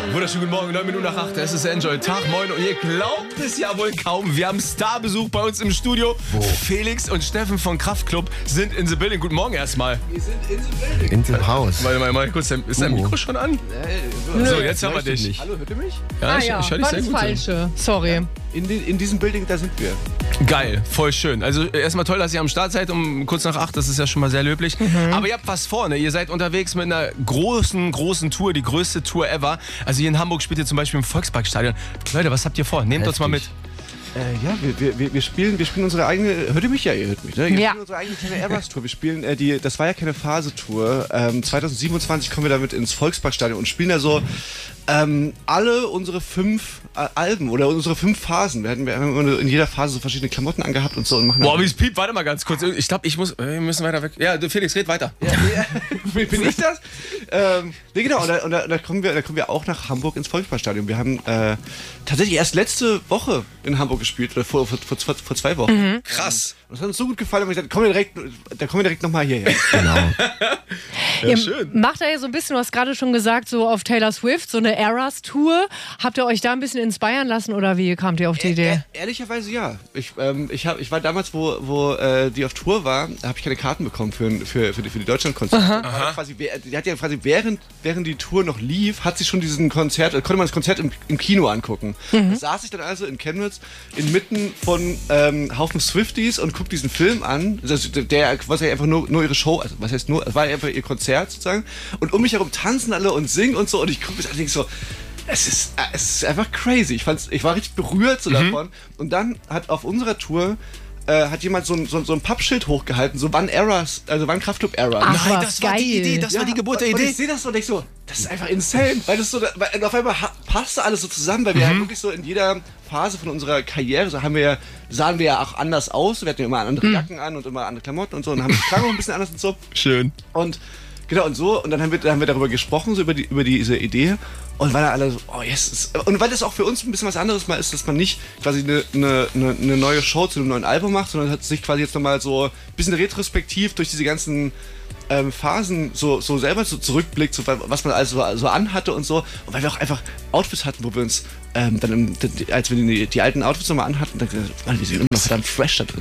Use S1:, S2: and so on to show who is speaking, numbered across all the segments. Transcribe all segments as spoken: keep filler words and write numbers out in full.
S1: Wunderschönen guten Morgen, neun Minuten nach acht, es ist Enjoy, Tag, moin und ihr glaubt es ja wohl kaum, wir haben Starbesuch bei uns im Studio. Wo? Felix und Steffen von Kraftklub sind in the building. Guten Morgen erstmal.
S2: Wir sind in the building.
S3: In the house.
S1: Warte mal, mal kurz, ist dein Mikro schon an?
S2: Äh,
S1: So, jetzt haben wir dich.
S3: nicht.
S2: Hallo, hört ihr mich?
S1: Ja,
S4: Ah
S1: ich,
S4: ja,
S1: ich höre dich
S4: war
S1: sehr
S4: das
S1: gut.
S4: Falsche. Sorry.
S2: In, den, in diesem Building, da sind wir.
S1: Geil, voll schön. Also erstmal toll, dass ihr am Start seid um kurz nach acht, das ist ja schon mal sehr löblich. Mhm. Aber ihr habt was vor, ne? Ihr seid unterwegs mit einer großen, großen Tour, die größte Tour ever. Also hier in Hamburg spielt ihr zum Beispiel im Volksparkstadion. Leute, was habt ihr vor? Nehmt uns mal mit.
S2: Äh, ja, wir, wir, wir, spielen, wir spielen unsere eigene, hört ihr mich ja, ihr hört mich, ne? Wir
S4: Ja.
S2: spielen unsere eigene kleine Airbus-Tour. Wir spielen, äh, die, das war ja keine Phase-Tour. Ähm, zwanzig siebenundzwanzig kommen wir damit ins Volksparkstadion und spielen da so ähm, alle unsere fünf äh, Alben oder unsere fünf Phasen. Wir, hatten, wir haben immer in jeder Phase so verschiedene Klamotten angehabt und so. Und machen
S1: Boah, wie es piept, warte mal ganz kurz. Ich glaube, ich muss, wir müssen weiter weg. Ja, du, Felix, red weiter.
S2: Ja, ja. Bin ich das? ähm, nee, genau, und da, und da, da, kommen wir, da kommen wir auch nach Hamburg ins Volksparkstadion. Wir haben äh, tatsächlich erst letzte Woche in Hamburg gespielt, oder vor, vor, vor, vor zwei Wochen. Mhm.
S1: Krass.
S2: Und das hat uns so gut gefallen, dass wir gesagt haben, komm wir direkt, da kommen wir direkt nochmal hierher.
S3: Genau.
S1: Ja,
S4: Ihr
S1: schön.
S4: macht da ja so ein bisschen, du hast gerade schon gesagt, so auf Taylor Swift, so eine Eras-Tour. Habt ihr euch da ein bisschen inspirieren lassen oder wie kamt ihr auf die Idee?
S2: E ehrlicherweise ja. Ich, ähm, ich, hab, ich war damals, wo, wo äh, die auf Tour war, habe ich keine Karten bekommen für, für, für die, für die Deutschlandkonzerte. Aha. Quasi, die hat ja quasi während, während die Tour noch lief, hat sie schon diesen Konzert, konnte man das Konzert im, im Kino angucken. Mhm. Da saß ich dann also in Chemnitz inmitten von ähm, Haufen Swifties und guck diesen Film an. Das, der was ja einfach nur, nur ihre Show, also was heißt nur, es war einfach ihr Konzert sozusagen. Und um mich herum tanzen alle und singen und so und ich gucke mir das und denk so, Es ist, es ist einfach crazy. Ich, fand's, ich war richtig berührt so mhm. davon. Und dann hat auf unserer Tour äh, hat jemand so ein, so, so ein Pappschild hochgehalten, so wann Eras, also wann Kraftklub-Era.
S4: Ach,
S1: Nein,
S4: was
S1: das war
S4: geil.
S1: die Idee, das
S2: Ja,
S1: war die Geburt der
S2: und,
S1: Idee.
S2: Und ich sehe das so und denke so, das ist einfach insane. Weil das so, weil auf einmal passte alles so zusammen, weil wir mhm. ja wirklich so in jeder Phase von unserer Karriere, so haben wir ja, sahen wir ja auch anders aus. Wir hatten ja immer andere mhm. Jacken an und immer andere Klamotten und so und haben die Klang auch ein bisschen anders und so.
S1: Schön.
S2: Und genau, und so, und dann haben wir, dann haben wir darüber gesprochen, so über, die, über diese Idee. Und weil alle so, oh yes. Und weil das auch für uns ein bisschen was anderes mal ist, dass man nicht quasi eine, eine, eine neue Show zu einem neuen Album macht, sondern hat sich quasi jetzt nochmal so ein bisschen retrospektiv durch diese ganzen ähm, Phasen so, so selber so zurückblickt, so, was man also so, so anhatte und so. Und weil wir auch einfach Outfits hatten, wo wir uns ähm, dann, im, als wir die, die alten Outfits nochmal anhatten, dann gesagt, Mann, wir sind immer noch verdammt fresh da drin.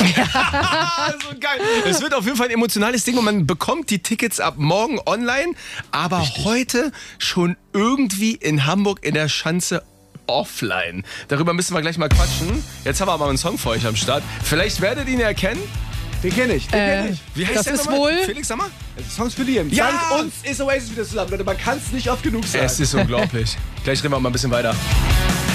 S1: So geil. Es wird auf jeden Fall ein emotionales Ding und man bekommt die Tickets ab morgen online, aber Richtig. heute schon irgendwie in Hamburg in der Schanze offline. Darüber müssen wir gleich mal quatschen. Jetzt haben wir aber einen Song für euch am Start. Vielleicht werdet ihr ihn erkennen.
S2: Den kenne ich, den
S4: Äh,
S2: kenn ich.
S1: Wie heißt
S4: das
S1: der
S4: ist
S1: nochmal?
S4: wohl-
S1: Felix, sag mal.
S2: Songs für Liam.
S1: Ja!
S2: Dank uns ist Oasis wieder zusammen, Leute. Man kann es nicht oft genug sagen.
S1: Es ist unglaublich. Gleich reden wir mal ein bisschen weiter.